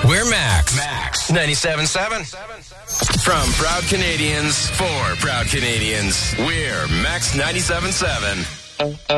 We're Max. Max 97.7. From Proud Canadians for Proud Canadians, we're Max 97.7.